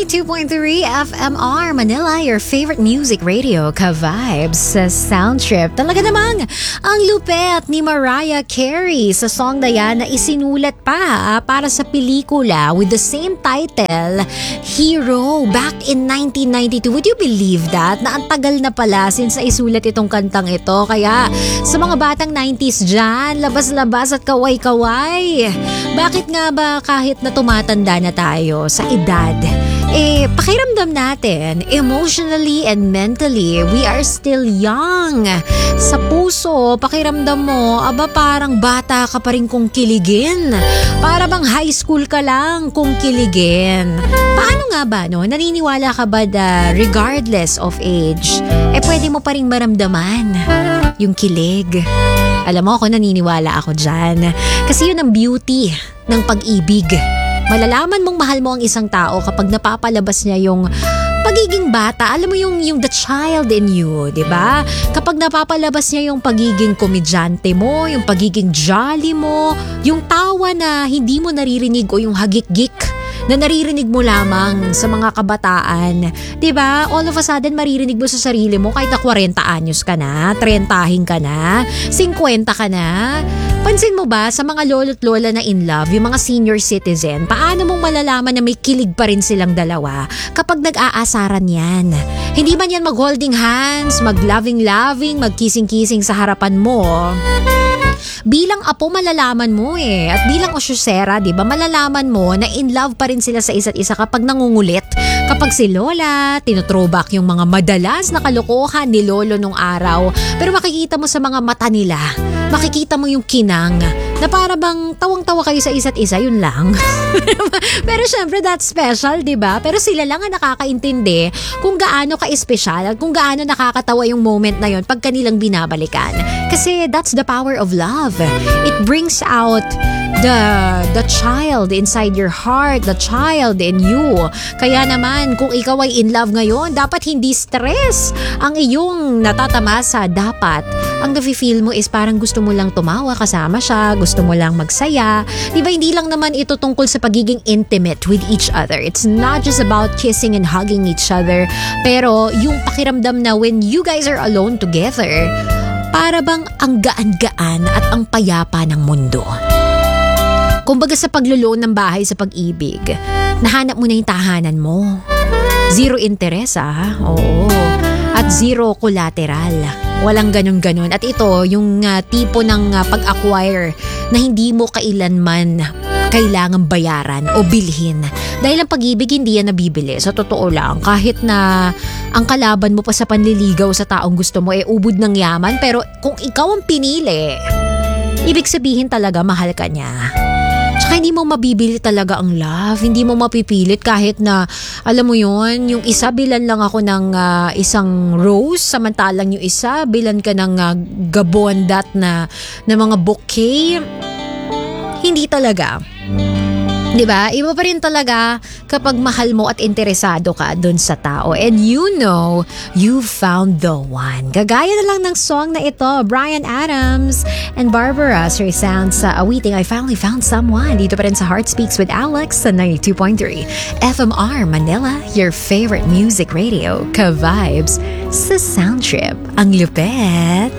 92.3 FMR Manila, your favorite music radio, ka-vibes sa Sound Trip. Talaga namang ang lupet ni Mariah Carey sa song na yan na isinulat pa para sa pelikula with the same title, Hero, back in 1992. Would you believe that? Na ang tagal na pala since isulat itong kantang ito. Kaya sa mga batang 90s dyan, labas-labas at kaway-kaway. Bakit nga ba kahit na tumatanda na tayo sa edad, pakiramdam natin, emotionally and mentally, we are still young. Sa puso, pakiramdam mo, parang bata ka pa rin kung kiligin. Para bang high school ka lang kung kiligin. Paano nga ba, no? Naniniwala ka ba na regardless of age, pwede mo pa rin maramdaman yung kilig? Alam mo, ako naniniwala ako dyan. Kasi yun ang beauty ng pag-ibig. Malalaman mong mahal mo ang isang tao kapag napapalabas niya yung pagiging bata. Alam mo yung the child in you, di ba? Kapag napapalabas niya yung pagiging komedyante mo, yung pagiging jolly mo, yung tawa na hindi mo naririnig o yung hagik-gik na naririnig mo lamang sa mga kabataan. Diba? All of a sudden, maririnig mo sa sarili mo kahit na 40 anyos ka na, 30 ka na, 50 ka na. Pansin mo ba sa mga lolo't lola na in love, yung mga senior citizen, paano mong malalaman na may kilig pa rin silang dalawa kapag nag-aasaran yan? Hindi man yan mag-holding hands, mag-loving-loving, mag-kissing-kissing sa harapan mo. Bilang apo malalaman mo at bilang osyosera, di ba, malalaman mo na in love pa rin sila sa isa't isa kapag nangungulit. Kapag si Lola, tinothrowback yung mga madalas na kalokohan ni Lolo nung araw. Pero makikita mo sa mga mata nila, makikita mo yung kinang na para bang tawang-tawa kayo sa isa't isa, yun lang. Pero syempre that's special, di ba? Pero sila lang ang nakakaintindi kung gaano ka-espesyal at kung gaano nakakatawa yung moment na yun pag kanilang binabalikan. Kasi that's the power of love. It brings out the child inside your heart, the child in you. Kaya naman, kung ikaw ay in love ngayon, dapat hindi stress ang iyong natatamasa. Dapat, ang nafe-feel mo is parang gusto mo lang tumawa kasama siya, gusto mo lang magsaya. Diba, hindi lang naman ito tungkol sa pagiging intimate with each other. It's not just about kissing and hugging each other. Pero yung pakiramdam na when you guys are alone together, para bang ang gaan-gaan at ang payapa ng mundo. Kumbaga sa pagluluon ng bahay sa pag-ibig, nahanap mo na yung tahanan mo. Zero interest oo. At zero collateral. Walang ganun-ganun. At ito, yung tipo ng pag-acquire na hindi mo kailanman kailangang bayaran o bilhin. Dahil ang pag-ibig hindi yan nabibili. Sa totoo lang, kahit na ang kalaban mo pa sa panliligaw sa taong gusto mo ubod ng yaman, pero kung ikaw ang pinili, ibig sabihin talaga mahal ka niya. Tsaka hindi mo mabibili talaga ang love. Hindi mo mapipilit kahit na, alam mo yon, yung isa bilan lang ako ng isang rose, samantalang yung isa bilan ka ng gabondat na mga bouquet. Hindi talaga. Diba? Iba pa rin talaga kapag mahal mo at interesado ka dun sa tao. And you know, you found the one. Gagaya na lang ng song na ito, Bryan Adams and Barbara Streisand sa awiting I Finally Found Someone. Dito pa rin sa Heart Speaks with Alex sa 92.3 FMR Manila, your favorite music radio, ka-vibes sa Sound Trip. Ang lupet!